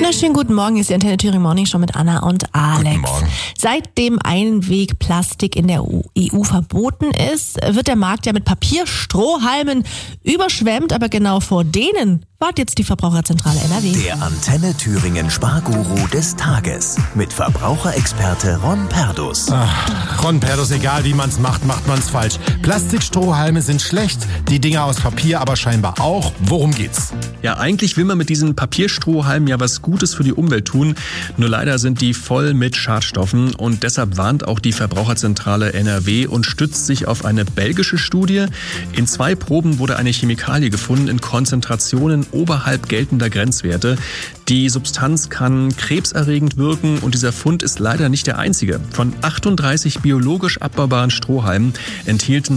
Schönen guten Morgen, hier ist die Antenne Thüringen Morning Show mit Anna und Alex. Guten Morgen. Seitdem Einwegplastik in der EU verboten ist, wird der Markt ja mit Papierstrohhalmen überschwemmt, aber genau vor denen wartet jetzt die Verbraucherzentrale NRW. Der Antenne Thüringen Sparguru des Tages mit Verbraucherexperte Ron Perdus. Ron Perdus, egal wie man's macht, macht man's falsch. Plastikstrohhalme sind schlecht, die Dinger aus Papier aber scheinbar auch. Worum geht's? Ja, eigentlich will man mit diesen Papierstrohhalmen ja was Gutes für die Umwelt tun. Nur leider sind die voll mit Schadstoffen und deshalb warnt auch die Verbraucherzentrale NRW und stützt sich auf eine belgische Studie. In 2 Proben wurde eine Chemikalie gefunden in Konzentrationen oberhalb geltender Grenzwerte. Die Substanz kann krebserregend wirken und dieser Fund ist leider nicht der einzige. Von 38 biologisch abbaubaren Strohhalmen enthielten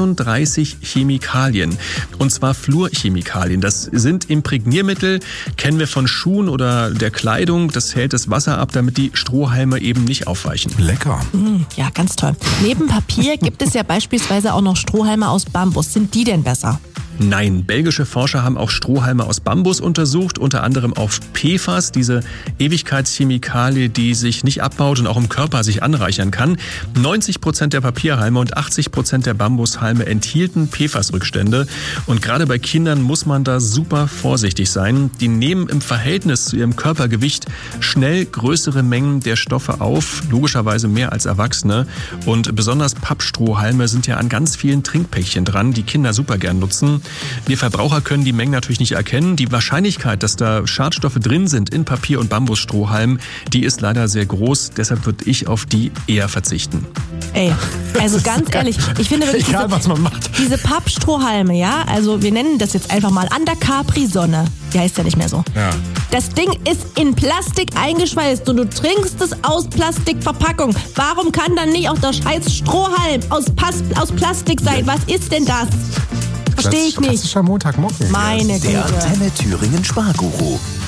36 Chemikalien. Und zwar Fluorchemikalien. Das sind Imprägniermittel, kennen wir von Schuhen oder der Kleidung. Das hält das Wasser ab, damit die Strohhalme eben nicht aufweichen. Lecker. Ja, ganz toll. Neben Papier gibt es ja beispielsweise auch noch Strohhalme aus Bambus. Sind die denn besser? Nein, belgische Forscher haben auch Strohhalme aus Bambus untersucht, unter anderem auf PFAS, diese Ewigkeitschemikalie, die sich nicht abbaut und auch im Körper sich anreichern kann. 90% der Papierhalme und 80% der Bambushalme enthielten PFAS-Rückstände. Und gerade bei Kindern muss man da super vorsichtig sein. Die nehmen im Verhältnis zu ihrem Körpergewicht schnell größere Mengen der Stoffe auf, logischerweise mehr als Erwachsene. Und besonders Pappstrohhalme sind ja an ganz vielen Trinkpäckchen dran, die Kinder super gern nutzen. Wir Verbraucher können die Mengen natürlich nicht erkennen. Die Wahrscheinlichkeit, dass da Schadstoffe drin sind in Papier- und Bambusstrohhalmen, die ist leider sehr groß. Deshalb würde ich auf die eher verzichten. Ey, also ganz ehrlich, ich finde wirklich Egal, was man macht. diese Pappstrohhalme, ja, also wir nennen das jetzt einfach mal an der Capri-Sonne. Die heißt ja nicht mehr so. Ja. Das Ding ist in Plastik eingeschweißt und du trinkst es aus Plastikverpackung. Warum kann dann nicht auch der scheiß Strohhalm aus Plastik sein? Was ist denn das? Verstehe ich nicht. Klassischer Montagmorgen. Meine Der Güte. Antenne Thüringen Sparguru.